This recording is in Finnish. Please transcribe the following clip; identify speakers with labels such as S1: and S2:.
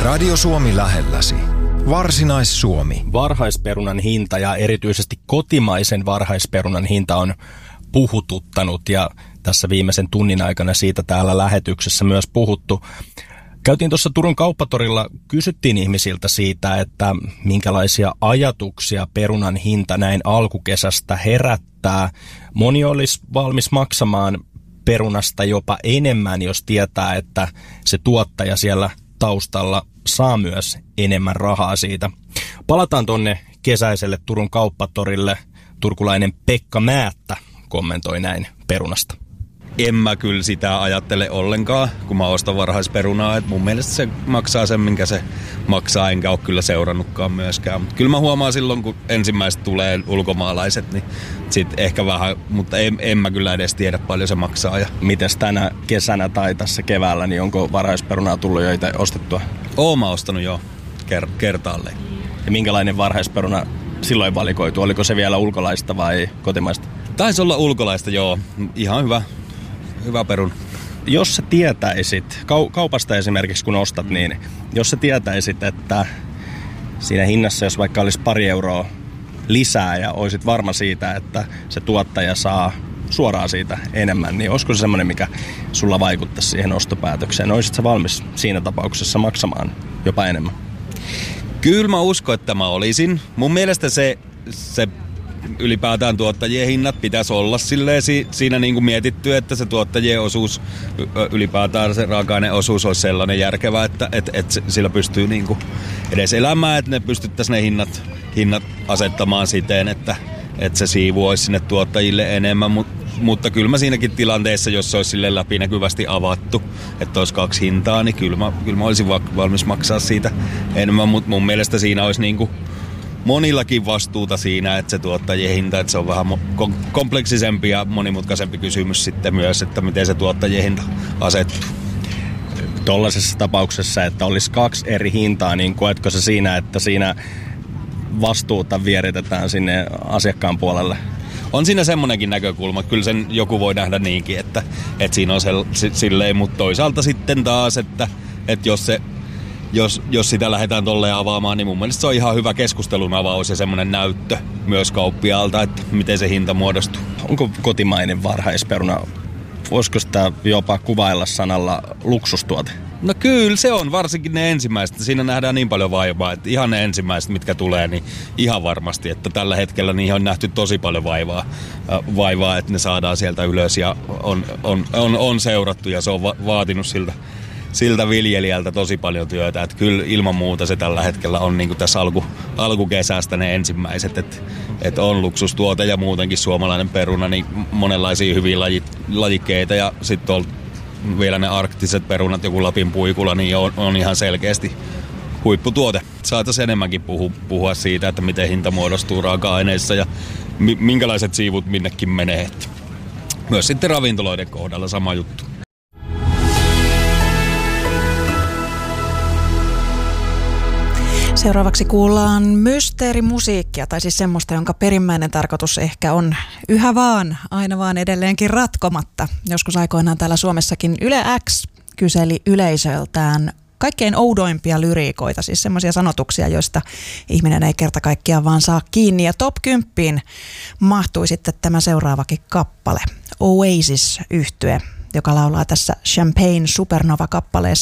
S1: Radio Suomi lähelläsi. Varsinais-Suomi.
S2: Varhaisperunan hinta ja erityisesti kotimaisen varhaisperunan hinta on puhututtanut ja tässä viimeisen tunnin aikana siitä täällä lähetyksessä myös puhuttu. Käytiin tuossa Turun kauppatorilla, kysyttiin ihmisiltä siitä, että minkälaisia ajatuksia perunan hinta näin alkukesästä herättää. Moni olisi valmis maksamaan perunasta jopa enemmän, jos tietää, että se tuottaja siellä taustalla saa myös enemmän rahaa siitä. Palataan tonne kesäiselle Turun kauppatorille. Turkulainen Pekka Määttä kommentoi näin perunasta.
S3: En mä kyllä sitä ajattele ollenkaan, kun mä ostan varhaisperunaa. Et mun mielestä se maksaa sen, minkä se maksaa, enkä ole kyllä seurannutkaan myöskään. Mut kyllä mä huomaan silloin, kun ensimmäiset tulee ulkomaalaiset, niin sit ehkä vähän, mutta en mä kyllä edes tiedä paljon se maksaa.
S2: Mites tänä kesänä tai tässä keväällä, niin onko varhaisperunaa tullut jo itse ostettua?
S3: Oon mä ostanut jo kertaalleen.
S2: Ja minkälainen varhaisperuna silloin valikoitu? Oliko se vielä ulkolaista vai kotimaista?
S3: Taisi olla ulkolaista, joo. Ihan hyvä peruna.
S2: Jos sä tietäisit, kaupasta esimerkiksi kun ostat, niin jos sä tietäisit, että siinä hinnassa, jos vaikka olisi 2 euroa lisää ja olisit varma siitä, että se tuottaja saa suoraan siitä enemmän, niin olisiko se semmoinen, mikä sulla vaikuttaisi siihen ostopäätökseen? Olisit sä valmis siinä tapauksessa maksamaan jopa enemmän?
S3: Kyllä mä uskon, että mä olisin. Mun mielestä se ylipäätään tuottajien hinnat pitäisi olla silleen siinä niin kuin mietitty, että se tuottajien osuus, ylipäätään se raaka-aineosuus olisi sellainen järkevä, että sillä pystyy niin kuin edes elämään, että ne pystyttäisiin ne hinnat asettamaan siten, että se siivu olisi sinne tuottajille enemmän, mutta kyllä mä siinäkin tilanteessa, jos se olisi silleen läpinäkyvästi avattu, että olisi 2 hintaa, niin kyllä mä olisin valmis maksaa siitä enemmän, mutta mun mielestä siinä olisi niin kuin monillakin vastuuta siinä, että se tuottajien hinta, että se on vähän kompleksisempi ja monimutkaisempi kysymys sitten myös, että miten se tuottajien hinta asettuu.
S2: Tuollaisessa tapauksessa, että olisi 2 eri hintaa, niin koetko se siinä, että siinä vastuuta vieritetään sinne asiakkaan puolelle?
S3: On siinä semmoinenkin näkökulma, kyllä sen joku voi nähdä niinkin, että siinä on silleen, mutta toisaalta sitten taas, että jos sitä lähdetään tolleen avaamaan, niin mun mielestä se on ihan hyvä keskustelun avaus ja semmoinen näyttö myös kauppiaalta, että miten se hinta muodostuu.
S2: Onko kotimainen varhaisperuna, voisiko sitä jopa kuvailla sanalla luksustuote?
S3: No kyllä se on, varsinkin ne ensimmäiset. Siinä nähdään niin paljon vaivaa, että ihan ne ensimmäiset, mitkä tulee, niin ihan varmasti, että tällä hetkellä niihin on nähty tosi paljon vaivaa, että ne saadaan sieltä ylös ja on seurattu ja se on vaatinut siltä viljelijältä tosi paljon työtä, että kyllä ilman muuta se tällä hetkellä on niin kuin tässä alkukesästä ne ensimmäiset, että on luksustuote ja muutenkin suomalainen peruna, niin monenlaisia hyviä lajikkeita ja sitten on vielä ne arktiset perunat, joku Lapin puikula, niin on ihan selkeästi huipputuote. Saataisiin enemmänkin puhua siitä, että miten hinta muodostuu raaka-aineissa ja minkälaiset siivut minnekin menee. Myös sitten ravintoloiden kohdalla sama juttu.
S4: Seuraavaksi kuullaan mysteerimusiikkia, tai siis semmoista, jonka perimmäinen tarkoitus ehkä on yhä vaan, aina vaan edelleenkin ratkomatta. Joskus aikoinaan täällä Suomessakin Yle X kyseli yleisöltään kaikkein oudoimpia lyriikoita, siis semmoisia sanotuksia, joista ihminen ei kerta kaikkiaan vaan saa kiinni. Ja top 10 mahtui sitten tämä seuraavakin kappale, Oasis-yhtye, joka laulaa tässä Champagne Supernova-kappaleessa